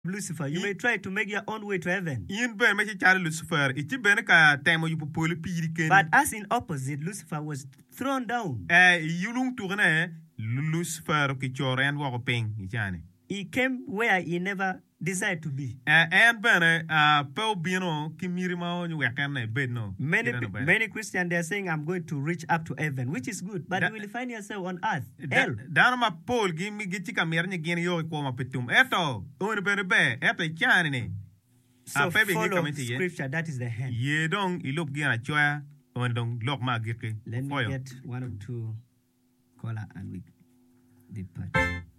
Lucifer. You may try to make your own way to heaven. In ben me chale Lucifer, iti ben ka temo yu pole piri ken. But as in opposite, Lucifer was thrown down. Yulung tourne Lucifer ki choren wa peng ichane. He came where he never desired to be. And ben pe bino ki mirima on wekan bed no. Many Christians, they are saying, I'm going to reach up to heaven, which is good, but you will find yourself on earth. Hell. Dano ma Paul give me gitika mirnya gini yo ko ma petum. Eto, un be eto chane ne. So follow scripture, that is the hand. Ye dong ilop gina choya on dong lok ma gike. Let me get one or two caller and we depart.